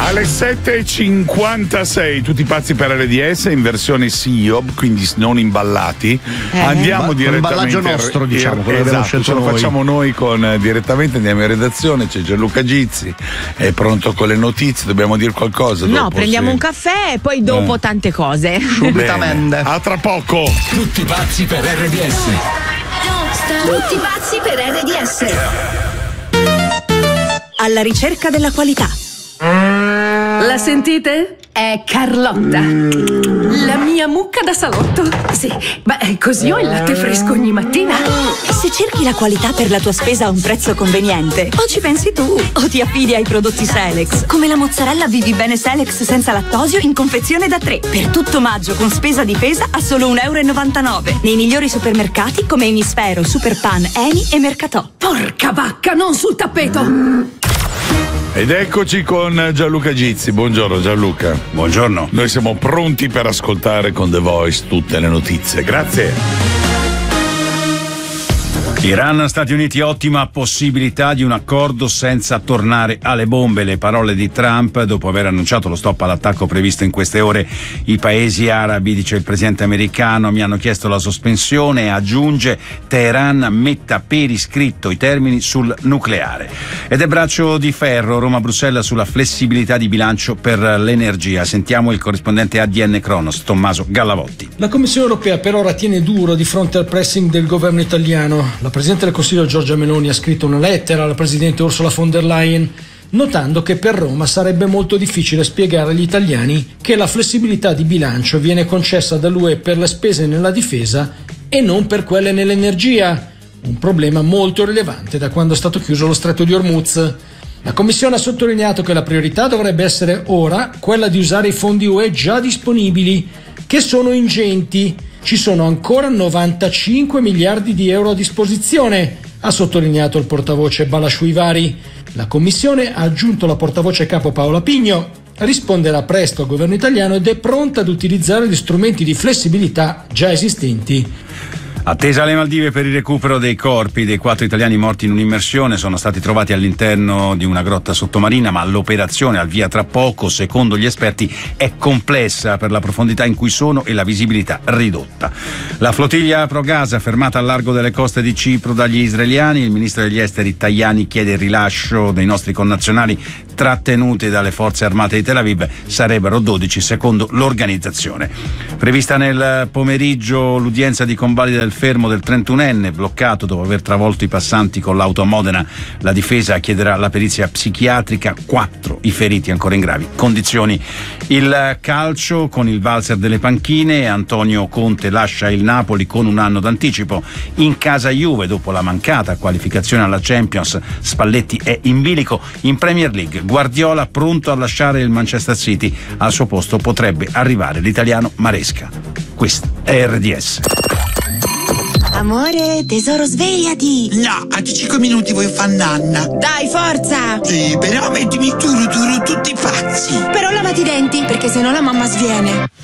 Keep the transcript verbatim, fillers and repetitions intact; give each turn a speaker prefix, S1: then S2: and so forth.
S1: Alle sette e cinquantasei, tutti pazzi per R D S in versione S I O B, quindi non imballati.
S2: Eh.
S1: Andiamo
S2: Ba-
S1: direttamente.
S2: imballaggio nostro,
S1: in-
S2: diciamo, quello che abbiamo
S1: esatto,
S2: scelto
S1: ce lo
S2: noi.
S1: facciamo noi con direttamente, andiamo in redazione, c'è Gianluca Gizzi, è pronto con le notizie, dobbiamo dire qualcosa.
S3: No,
S1: dopo,
S3: prendiamo
S1: sì.
S3: un caffè e poi dopo
S1: Eh.
S3: tante cose.
S1: Bene. A tra poco.
S4: Tutti pazzi per R D S.
S5: Tutti pazzi per R D S.
S6: Alla ricerca della qualità.
S5: La sentite? È Carlotta, la mia mucca da salotto. Sì, beh, così ho il latte fresco ogni mattina.
S6: Se cerchi la qualità per la tua spesa a un prezzo conveniente, o ci pensi tu o ti affidi ai prodotti Selex, come la mozzarella Vivi Bene Selex senza lattosio in confezione da tre, per tutto maggio con spesa difesa a solo un euro e novantanove, nei migliori supermercati come Emisfero, Superpan, Eni e Mercatò.
S5: Porca vacca, non sul tappeto!
S1: Ed eccoci con Gianluca Gizzi. Buongiorno Gianluca.
S7: Buongiorno.
S1: Noi siamo pronti per ascoltare con The Voice tutte le notizie. Grazie.
S7: Iran, Stati Uniti, ottima possibilità di un accordo senza tornare alle bombe. Le parole di Trump dopo aver annunciato lo stop all'attacco previsto in queste ore. I paesi arabi, dice il presidente americano, mi hanno chiesto la sospensione e aggiunge Teheran metta per iscritto i termini sul nucleare. Ed è braccio di ferro Roma-Bruxelles sulla flessibilità di bilancio per l'energia. Sentiamo il corrispondente A D N Kronos, Tommaso Gallavotti.
S8: La Commissione europea per ora tiene duro di fronte al pressing del governo italiano. La Presidente del Consiglio Giorgia Meloni ha scritto una lettera alla Presidente Ursula von der Leyen, notando che per Roma sarebbe molto difficile spiegare agli italiani che la flessibilità di bilancio viene concessa dall'U E per le spese nella difesa e non per quelle nell'energia, un problema molto rilevante da quando è stato chiuso lo stretto di Hormuz. La Commissione ha sottolineato che la priorità dovrebbe essere ora quella di usare i fondi U E già disponibili, che sono ingenti. Ci sono ancora novantacinque miliardi di euro a disposizione, ha sottolineato il portavoce Balashuivari. La Commissione, ha aggiunto la portavoce capo Paola Pigno, risponderà presto al governo italiano ed è pronta ad utilizzare gli strumenti di flessibilità già esistenti.
S7: Attesa alle Maldive per il recupero dei corpi dei quattro italiani morti in un'immersione, sono stati trovati all'interno di una grotta sottomarina, ma l'operazione al via tra poco, secondo gli esperti, è complessa per la profondità in cui sono e la visibilità ridotta. La flottiglia pro-Gaza fermata al largo delle coste di Cipro dagli israeliani, il ministro degli esteri Tajani chiede il rilascio dei nostri connazionali trattenuti dalle forze armate di Tel Aviv, sarebbero dodici secondo l'organizzazione. Prevista nel pomeriggio l'udienza di convalida del fermo del trentunenne bloccato dopo aver travolto i passanti con l'auto a Modena. La difesa chiederà la perizia psichiatrica, quattro i feriti ancora in gravi condizioni. Il calcio con il valzer delle panchine, Antonio Conte lascia il Napoli con un anno d'anticipo. In casa Juve dopo la mancata qualificazione alla Champions, Spalletti è in bilico. In Premier League Guardiola pronto a lasciare il Manchester City, al suo posto potrebbe arrivare l'italiano Maresca. Questo è R D S.
S9: Amore, tesoro, svegliati!
S10: No, a cinque minuti voglio fare nanna.
S9: Dai, forza!
S10: Sì, però mettimi turu turu tutti pazzi.
S9: Però lavati i denti, perché sennò la mamma sviene.